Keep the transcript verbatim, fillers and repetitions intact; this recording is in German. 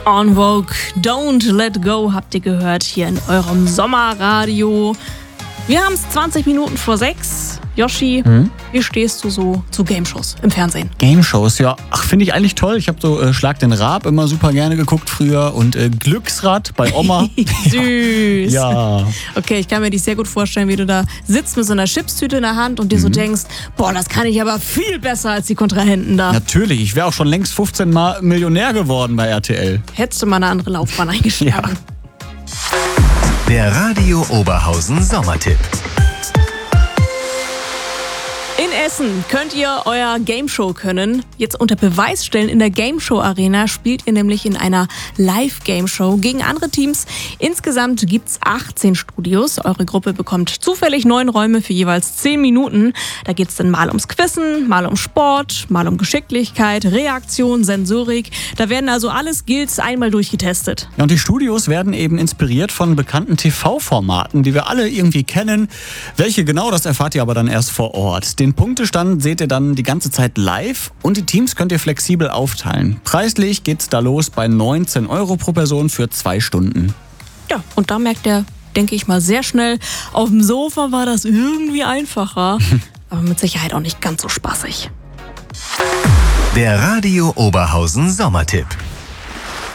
En Vogue, Don't Let Go habt ihr gehört hier in eurem Sommerradio. Wir haben es zwanzig Minuten vor sechs. Yoshi, hm? Wie stehst du so zu Game-Shows im Fernsehen? Game-Shows, ja, ach, finde ich eigentlich toll. Ich habe so äh, Schlag den Raab immer super gerne geguckt früher und äh, Glücksrad bei Oma. Süß. Ja. Okay, ich kann mir dich sehr gut vorstellen, wie du da sitzt mit so einer Chipstüte in der Hand und dir mhm. so denkst, boah, das kann ich aber viel besser als die Kontrahenten da. Natürlich, ich wäre auch schon längst fünfzehn Mal Millionär geworden bei R T L. Hättest du mal eine andere Laufbahn eingeschlagen. Ja. Der Radio Oberhausen Sommertipp. In Essen könnt ihr euer Gameshow können. Jetzt unter Beweis stellen. In der Gameshow Arena spielt ihr nämlich in einer Live-Gameshow gegen andere Teams. Insgesamt gibt's achtzehn Studios. Eure Gruppe bekommt zufällig neun Räume für jeweils zehn Minuten. Da geht's dann mal ums Quizzen, mal um Sport, mal um Geschicklichkeit, Reaktion, Sensorik. Da werden also alle Skills einmal durchgetestet. Ja, und die Studios werden eben inspiriert von bekannten T V-Formaten, die wir alle irgendwie kennen. Welche genau, das erfahrt ihr aber dann erst vor Ort. Den Punktestand seht ihr dann die ganze Zeit live und die Teams könnt ihr flexibel aufteilen. Preislich geht's da los bei neunzehn Euro pro Person für zwei Stunden. Ja, und da merkt ihr, denke ich mal, sehr schnell, auf dem Sofa war das irgendwie einfacher, aber mit Sicherheit auch nicht ganz so spaßig. Der Radio Oberhausen Sommertipp.